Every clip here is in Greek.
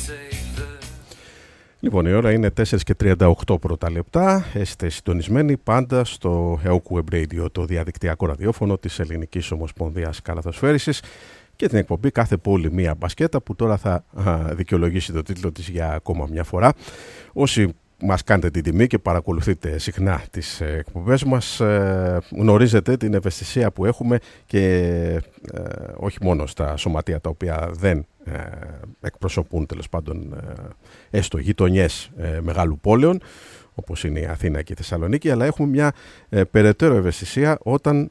Λοιπόν, η ώρα είναι 4:38 πρώτα λεπτά. Είστε συντονισμένοι πάντα στο EOK Web Radio, το διαδικτυακό ραδιόφωνο της Ελληνικής Ομοσπονδίας Καλαθοσφαίρισης, και την εκπομπή Κάθε Πόλη Μία Μπασκέτα, που τώρα θα δικαιολογήσει το τίτλο της για ακόμα μια φορά. Όσοι μας κάνετε την τιμή και παρακολουθείτε συχνά τις εκπομπές μας, γνωρίζετε την ευαισθησία που έχουμε και όχι μόνο στα σωματεία τα οποία δεν εκπροσωπούν, τέλος πάντων, έστω γειτονιές μεγάλου πόλεων όπως είναι η Αθήνα και η Θεσσαλονίκη, αλλά έχουμε μια περαιτέρω ευαισθησία όταν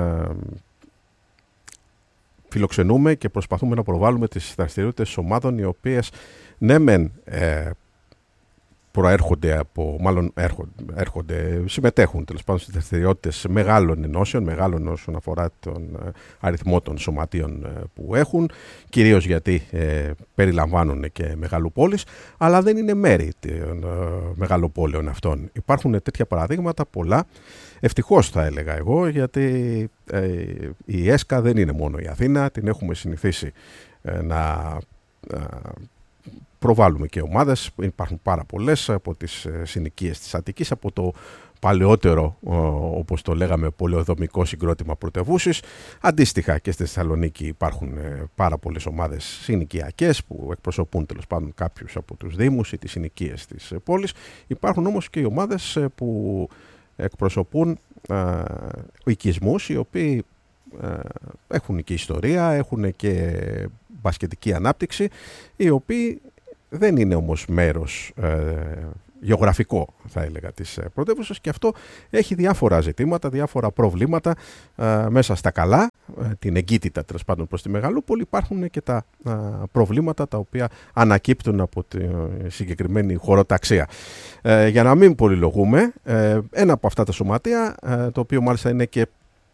φιλοξενούμε και προσπαθούμε να προβάλλουμε τις δραστηριότητες ομάδων οι οποίες ναι μεν προέρχονται από, μάλλον έρχονται, συμμετέχουν τέλος πάντων στις δραστηριότητες μεγάλων ενώσεων, μεγάλων όσον αφορά τον αριθμό των σωματείων που έχουν, κυρίως γιατί περιλαμβάνουν και μεγαλοπόλεις, αλλά δεν είναι μέρη των μεγαλοπόλεων αυτών. Υπάρχουν τέτοια παραδείγματα πολλά, ευτυχώς θα έλεγα εγώ, γιατί η ΕΣΚΑ δεν είναι μόνο η Αθήνα, την έχουμε συνηθίσει να προβάλλουμε και ομάδες. Υπάρχουν πάρα πολλές, από τις συνοικίες της Αττικής, από το παλαιότερο, όπως το λέγαμε, πολεοδομικό συγκρότημα Πρωτευούσης. Αντίστοιχα και στη Θεσσαλονίκη υπάρχουν πάρα πολλές ομάδες συνοικιακές που εκπροσωπούν τέλος πάντων κάποιους από τους δήμους ή τις συνοικίες της πόλης. Υπάρχουν όμως και οι ομάδες που εκπροσωπούν οικισμούς, οι οποίοι έχουν και ιστορία, έχουν και μπασκετική ανάπτυξη, οι οποίοι δεν είναι όμως μέρος γεωγραφικό, θα έλεγα, της πρωτεύουσας, και αυτό έχει διάφορα ζητήματα, διάφορα προβλήματα μέσα στα καλά, την εγκύτητα τέλος πάντων προς τη Μεγαλούπολη. Υπάρχουν και τα προβλήματα τα οποία ανακύπτουν από τη συγκεκριμένη χωροταξία. Για να μην πολυλογούμε, ένα από αυτά τα σωματεία, το οποίο μάλιστα είναι και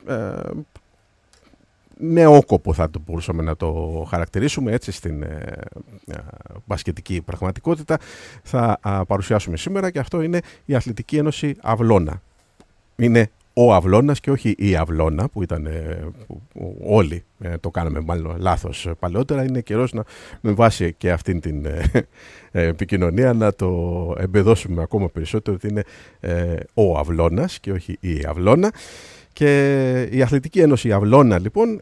νεόκοπο, θα το μπορούσαμε να το χαρακτηρίσουμε έτσι στην μπασκετική πραγματικότητα, θα παρουσιάσουμε σήμερα, και αυτό είναι η Αθλητική Ένωση Αυλώνα. Είναι ο Αυλώνας και όχι η Αυλώνα, που ήταν που όλοι το κάναμε μάλλον λάθος παλαιότερα. Είναι καιρός να, με βάση και αυτήν την επικοινωνία, να το εμπεδώσουμε ακόμα περισσότερο, ότι είναι ο Αυλώνας και όχι η Αυλώνα. Και η Αθλητική Ένωση Αυλώνα, λοιπόν,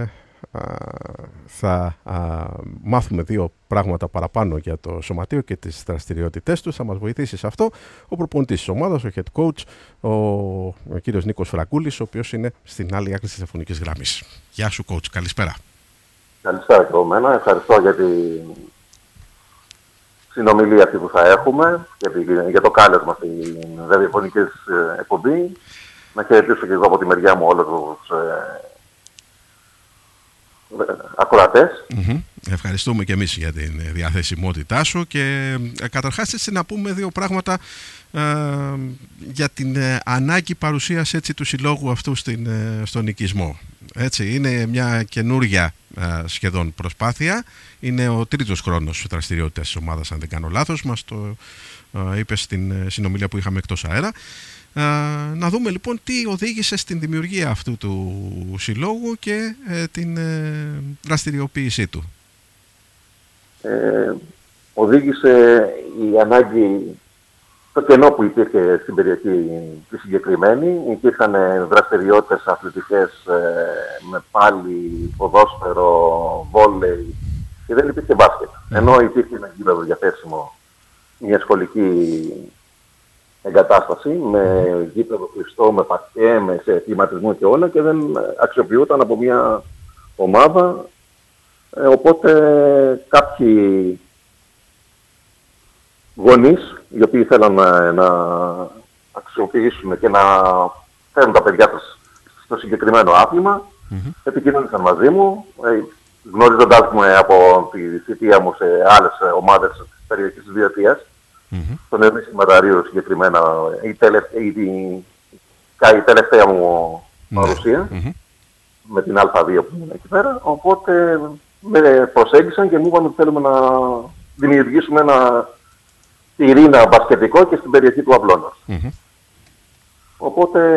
θα μάθουμε δύο πράγματα παραπάνω για το σωματείο και τις δραστηριότητές του. Θα μας βοηθήσει σε αυτό ο προπονητής της ομάδας, ο head coach, ο κύριος Νίκος Φραγκούλης, ο οποίος είναι στην άλλη άκρη της τηλεφωνικής γραμμής. Γεια σου, coach, καλησπέρα. Καλησπέρα και εμένα. Ευχαριστώ για τη συνομιλία αυτή που θα έχουμε, για το κάλεσμα στην ραδιοφωνική εκπομπή. Να χαιρετήσω και εγώ από τη μεριά μου όλους τους ακροατές. Ευχαριστούμε και εμείς για την διαθεσιμότητά σου, και καταρχάς έτσι να πούμε δύο πράγματα για την ανάγκη παρουσίας έτσι του συλλόγου αυτού στον οικισμό. Έτσι, είναι μια καινούρια σχεδόν προσπάθεια. Είναι ο τρίτος χρόνος δραστηριότητας της ομάδας, αν δεν κάνω λάθος. Μας το είπε στην συνομιλία που είχαμε εκτός αέρα. Να δούμε λοιπόν τι οδήγησε στην δημιουργία αυτού του συλλόγου και την δραστηριοποίησή του. Οδήγησε η ανάγκη, το κενό που υπήρχε στην περιοχή τη συγκεκριμένη. Υπήρχαν δραστηριότητες αθλητικές με πάλι, ποδόσφαιρο, βόλεϊ, και δεν υπήρχε μπάσκετ. Ενώ υπήρχε ένα γήπεδο διαθέσιμο, μια σχολική εγκατάσταση με γήπεδο κλειστό, με παρκέ, σε κλιματισμό και όλα, και δεν αξιοποιούταν από μια ομάδα. Οπότε κάποιοι γονείς, οι οποίοι θέλαν να αξιοποιήσουν και να φέρουν τα παιδιά τους στο συγκεκριμένο άθλημα, επικοινωνήσαν μαζί μου, γνωρίζοντάς μου από τη θητεία μου σε άλλες ομάδες της περιοχής της Βιωτίας. Στον Ερνήσι Ματαρίου συγκεκριμένα, η τελευταία μου παρουσία, με την Α2 που είναι εκεί πέρα. Οπότε με προσέγγισαν και μου είπαν ότι θέλουμε να δημιουργήσουμε ένα πυρήνα μπασκετικό και στην περιοχή του Αυλώνας. Οπότε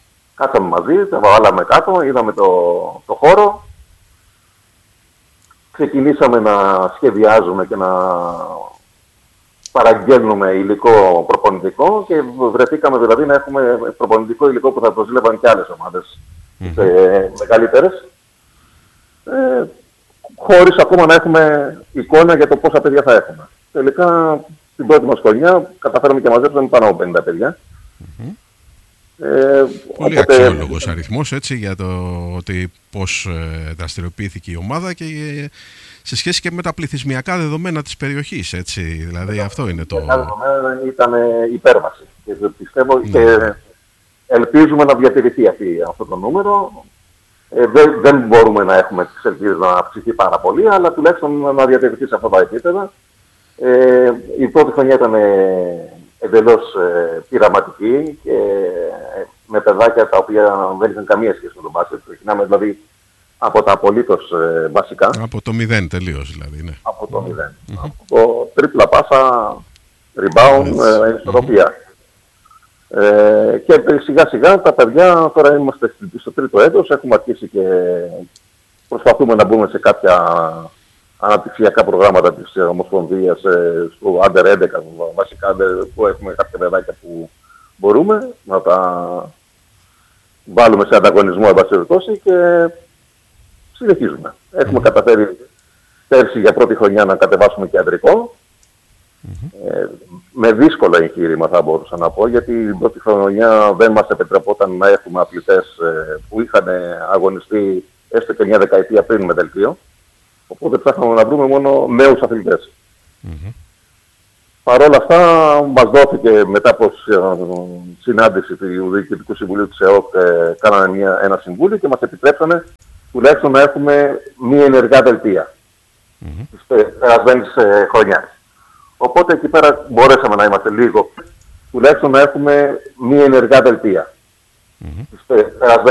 κάτσαμε μαζί, τα βάλαμε κάτω, είδαμε το χώρο. ξεκινήσαμε να σχεδιάζουμε και να παραγγέλνουμε υλικό προπονητικό και βρεθήκαμε δηλαδή να έχουμε προπονητικό υλικό που θα προσλέβαν και άλλες ομάδες μεγαλύτερες, χωρίς ακόμα να έχουμε εικόνα για το πόσα παιδιά θα έχουμε. Τελικά, την πρώτη μας χρονιά καταφέραμε και μαζέψαμε πάνω από 50 παιδιά. Πολύ αξιόλογος αριθμός, έτσι, για το ότι πώς δραστηριοποιήθηκε η ομάδα και σε σχέση και με τα πληθυσμιακά δεδομένα της περιοχής, έτσι, δηλαδή αυτό είναι το... Τα δεδομένα ήταν υπέρβαση και πιστεύω και ελπίζουμε να διατηρηθεί αυτό το νούμερο. Δεν μπορούμε να έχουμε τις ελπίδες να αυξηθεί πάρα πολύ, αλλά τουλάχιστον να διατηρηθεί σε αυτά τα επίπεδα. Η πρώτη χρονιά ήταν εντελώς πειραματική και με παιδάκια τα οποία δεν είχαν καμία σχέση με τον μπάσκετ. Ξεκινάμε δηλαδή από τα απολύτως βασικά. Από το 0 τελείως δηλαδή, ναι. Από το 0. Από το τρίπλα πάσα, rebound, ισορροπία. Και σιγά σιγά τα παιδιά, τώρα είμαστε στο τρίτο έτος, έχουμε αρχίσει και προσπαθούμε να μπούμε σε κάποια αναπτυξιακά προγράμματα της Ομοσπονδίας, στο Under 11 βασικά, που έχουμε κάποια παιδάκια που μπορούμε να τα βάλουμε σε ανταγωνισμό, εν πάση περιπτώσει, και συνεχίζουμε. Έχουμε καταφέρει πέρσι για πρώτη χρονιά να κατεβάσουμε και αντρικό. Με δύσκολο εγχείρημα θα μπορούσα να πω, γιατί την πρώτη χρονιά δεν μας επιτρεπόταν να έχουμε αθλητές που είχαν αγωνιστεί έστω και μια δεκαετία πριν με δελτίο. Οπότε ψάχναμε να βρούμε μόνο νέους αθλητές. Παρ' όλα αυτά, μας δόθηκε μετά από συνάντηση του Διοικητικού Συμβουλίου της ΕΟΚ, κάναμε ένα συμβούλιο και μας επιτρέψανε τουλάχιστον να έχουμε μία ενεργά δελτία της περασμένης χρονιάς. Οπότε εκεί πέρα μπορέσαμε να είμαστε λίγο, τουλάχιστον να έχουμε μία ενεργά δελτία της περασμένης